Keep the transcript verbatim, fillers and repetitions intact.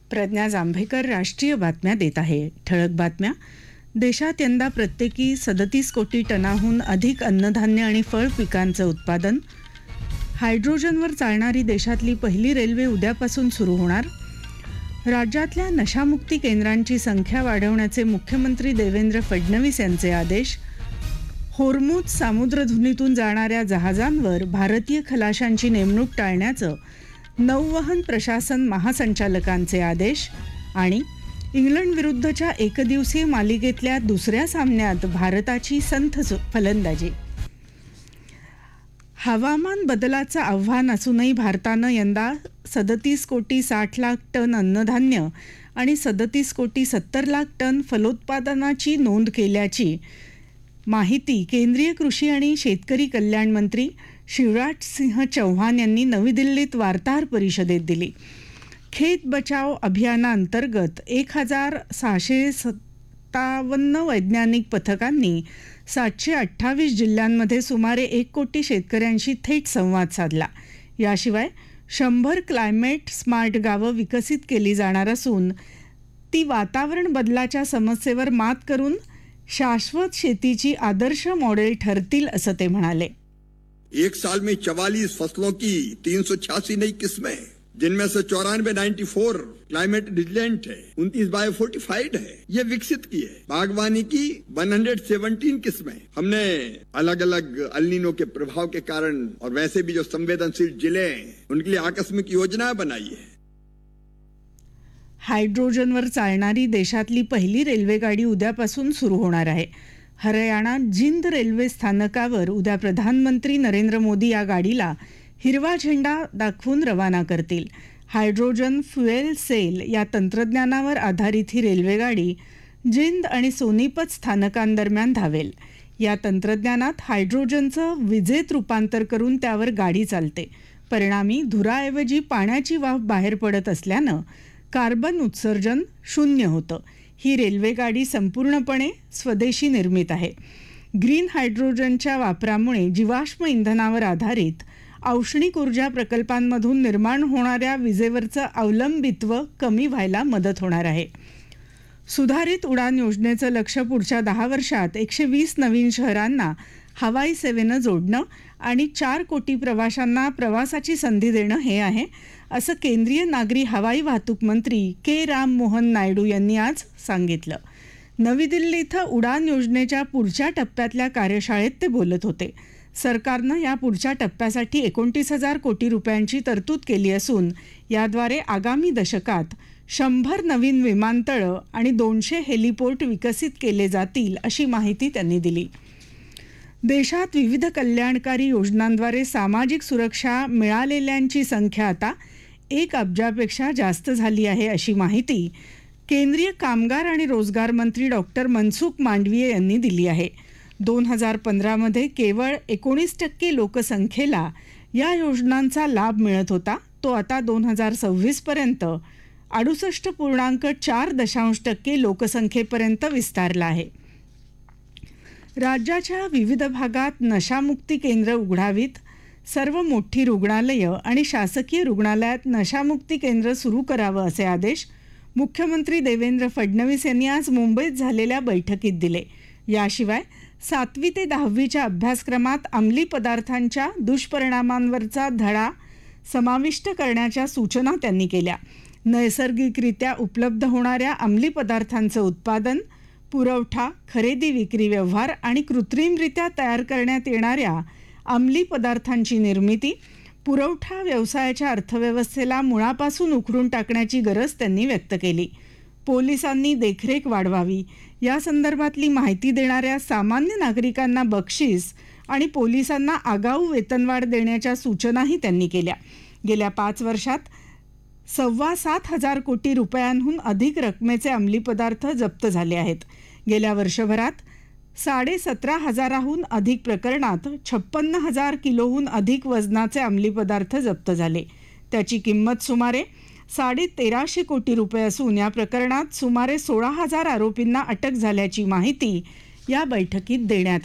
प्रज्ञा जांभेकर राष्ट्रीय बातम्या देत आहे. ठळक बातम्या. देशात यंदा प्रत्येकी सदतीस कोटी टनाहून अधिक अन्नधान्य आणि फळ पिकांचं उत्पादन. हायड्रोजनवर चालणारी देशातली पहिली रेल्वे उद्यापासून सुरू होणार. राज्यातल्या नशामुक्ती केंद्रांची संख्या वाढवण्याचे मुख्यमंत्री देवेंद्र फडणवीस यांचे आदेश. होर्मुझ सामुद्रधुनीतून जाणाऱ्या जहाजांवर भारतीय खलाशांची नेमणूक टाळण्याचं नौवहन प्रशासन महासंचालकांचे आदेश. आणि इंग्लंड विरुद्धच्या एकदिवसीय मालिकेतल्या दुसऱ्या सामन्यात भारताची संथ फलंदाजी. हवामान बदलाचं आव्हान असूनही भारतानं यंदा सदतीस कोटी साठ लाख टन अन्नधान्य आणि सदतीस कोटी सत्तर लाख टन फलोत्पादनाची नोंद केल्याची माहिती केंद्रीय कृषी आणि शेतकरी कल्याण मंत्री शिवराज सिंह चौहान यांनी नवी दिल्लीत वार्ताहर परिषदेत दिली. खेत बचाव अभियानाअंतर्गत एक हजार सहाशे सत्तावन्न वैज्ञानिक पथकांनी सातशे अठ्ठावीस जिल्ह्यांमध्ये सुमारे एक कोटी शेतकऱ्यांशी थेट संवाद साधला. याशिवाय शंभर क्लायमेट स्मार्ट गावं विकसित केली जाणार असून ती वातावरण बदलाच्या समस्येवर मात करून शाश्वत शेतीची आदर्श मॉडेल ठरतील असं ते म्हणाले. एक साल में चवालीस फसलों की तीन सौ छियासी नई किस्में, जिनमें से चौरानवे नाइन्टी फोर क्लाइमेट रिजिलेंट है, उनतीस बायो फोर्टिफाइड है, ये विकसित की है. बागवानी की एक सौ सत्रह किस्में हमने अलग अलग अल्नीनो के प्रभाव के कारण और वैसे भी जो संवेदनशील जिले हैं उनके लिए आकस्मिक योजना बनाई है. हायड्रोजनवर चालणारी देशातली पहिली रेल्वेगाडी उद्यापासून सुरू होणार आहे. हरियाणात जिंद रेल्वे स्थानकावर उद्या प्रधानमंत्री नरेंद्र मोदी या गाडीला हिरवा झेंडा दाखवून रवाना करतील. हायड्रोजन फ्युएल सेल या तंत्रज्ञानावर आधारित ही रेल्वेगाडी जिंद आणि सोनीपत स्थानकांदरम्यान धावेल. या तंत्रज्ञानात हायड्रोजनचं विजेत रूपांतर करून त्यावर गाडी चालते. परिणामी धुराऐवजी पाण्याची वाफ बाहेर पडत असल्यानं कार्बन उत्सर्जन शून्य होतं. ही रेल्वेगाडी संपूर्णपणे स्वदेशी निर्मित आहे. ग्रीन हायड्रोजनच्या वापरामुळे जीवाश्म इंधनावर आधारित औष्णिक ऊर्जा प्रकल्पांमधून निर्माण होणाऱ्या विजेवरचं अवलंबित्व कमी व्हायला मदत होणार आहे. सुधारित उडान योजनेचं लक्ष्य पुढच्या दहा वर्षात एकशे वीस नवीन शहरांना हवाई सेवेनं जोडणं आणि चार कोटी प्रवाशांना प्रवासाची संधी देणं हे आहे, असं केंद्रीय नागरी हवाई वाहतूक मंत्री के राम मोहन नायडू यांनी आज सांगितलं. नवी दिल्ली इथं उडान योजनेच्या पुढच्या टप्प्यातल्या कार्यशाळेत ते बोलत होते. सरकारनं या पुढच्या टप्प्यासाठी एकोणतीस हजार कोटी रुपयांची तरतूद केली असून याद्वारे आगामी दशकात शंभर नवीन विमानतळं आणि दोनशे हेलिपोर्ट विकसित केले जातील अशी माहिती त्यांनी दिली. देशात विविध कल्याणकारी योजनांद्वारे सामाजिक सुरक्षा मिळालेल्यांची संख्या आता एक अब्जापेक्षा जास्त झाली आहे अशी माहिती केंद्रीय कामगार आणि रोजगार मंत्री डॉक्टर मनसुख मांडवीय यांनी दिली आहे. दोन हजार पंधरामध्ये केवळ एकोणीस टक्के लोकसंख्येला या योजनांचा लाभ मिळत होता. तो आता दोन हजार सव्वीसपर्यंत अडुसष्ट पूर्णांक चार दशांश टक्के लोकसंख्येपर्यंत विस्तारला आहे. राज्याच्या विविध भागात नशामुक्ती केंद्र उघडावीत. सर्व मोठी रुग्णालयं आणि शासकीय रुग्णालयात नशामुक्ती केंद्र सुरू करावं असे आदेश मुख्यमंत्री देवेंद्र फडणवीस यांनी आज मुंबईत झालेल्या बैठकीत दिले. याशिवाय सातवी ते दहावीच्या अभ्यासक्रमात अंमली पदार्थांच्या दुष्परिणामांवरचा धडा समाविष्ट करण्याच्या सूचना त्यांनी केल्या. नैसर्गिकरित्या उपलब्ध होणाऱ्या अंमली पदार्थांचं उत्पादन, पुरवठा, खरेदी विक्री व्यवहार आणि कृत्रिमरित्या तयार करण्यात येणाऱ्या अंमली पदार्थांची निर्मिती, पुरवठा व्यवसायाच्या अर्थव्यवस्थेला मुळापासून उखडून टाकण्याची गरज त्यांनी व्यक्त केली. पोलिसांनी देखरेख वाढवावी, या संदर्भातली माहिती देणाऱ्या सामान्य नागरिकांना बक्षीस आणि पोलिसांना आगाऊ वेतनवाढ देण्याच्या सूचनाही त्यांनी केल्या. गेल्या पाच वर्षात सव्वा सात हजार कोटी रुपयांहून अधिक रकमेचे अंमली पदार्थ जप्त झाले आहेत. गेल्या वर्षभरात साडे सतरा हजाराहून अधिक प्रकरणात छप्पन्न हजार किलोहून अधिक वजनाचे अंमली पदार्थ जप्त झाले. त्याची किंमत सुमारे साडे तेराशे कोटी रुपये असून या प्रकरणात सुमारे सोळा हजार आरोपींना अटक झाल्याची माहिती या बैठकीत देण्यात